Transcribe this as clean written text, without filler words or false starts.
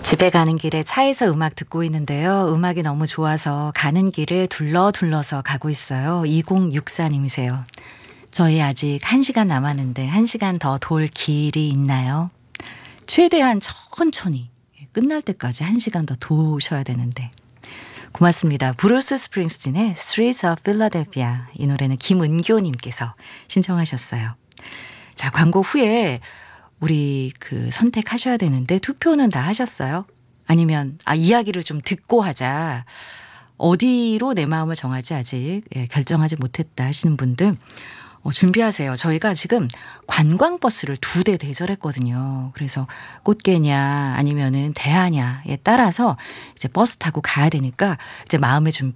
집에 가는 길에 차에서 음악 듣고 있는데요. 음악이 너무 좋아서 가는 길을 둘러서 가고 있어요. 2064님이세요. 저희 아직 1시간 남았는데 1시간 더 돌 길이 있나요? 최대한 천천히 끝날 때까지 1시간 더 도셔야 되는데. 고맙습니다. 브루스 스프링스틴의 Streets of Philadelphia. 이 노래는 김은교님께서 신청하셨어요. 자, 광고 후에 우리 선택하셔야 되는데 투표는 다 하셨어요? 아니면 이야기를 좀 듣고 하자. 어디로 내 마음을 정하지 아직 결정하지 못했다 하시는 분들 준비하세요. 저희가 지금 관광버스를 2대 대절했거든요. 그래서 꽃게냐 아니면은 대하냐에 따라서 이제 버스 타고 가야 되니까 이제 마음의 준비